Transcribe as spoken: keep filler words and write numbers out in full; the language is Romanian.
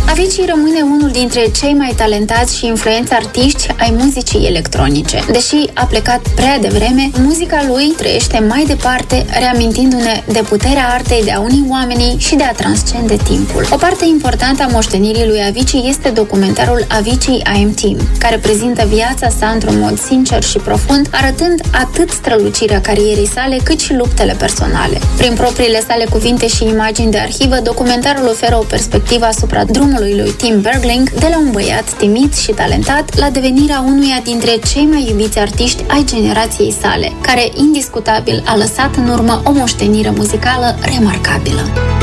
Avicii rămâne unul dintre cei mai talentați și influenți artiști ai muzicii electronice. Deși a plecat prea devreme, muzica lui trăiește mai departe, reamintindu-ne de puterea artei de a uni oamenii și de a transcende timpul. O parte importantă a moștenirii lui Avicii este documentarul Avicii I Am Team, care prezintă viața sa într-un mod sincer și profund, arătând atât strălucirea carierei sale, cât și luptele personale. Prin propriile sale cuvinte și imagini de arhivă, documentarul oferă o perspectivă asupra drumului lui Tim Bergling, de la un băiat timid și talentat la devenirea unuia dintre cei mai iubiți artiști ai generației sale, care indiscutabil a lăsat în urmă o moștenire muzicală remarcabilă.